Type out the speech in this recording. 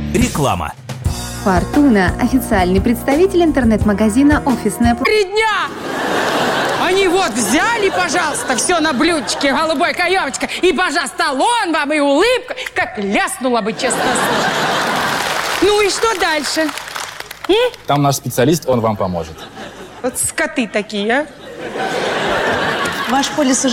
Реклама. Фортуна – официальный представитель интернет-магазина «Офисная». 3 дня! Они вот взяли, пожалуйста, все на блюдечке, голубой каемочка, и, пожалуйста, талон вам, и улыбка, как ляснула бы, честно слово. Ну и что дальше? Там наш специалист, он вам поможет. Вот скоты такие, а? Ваш полис уже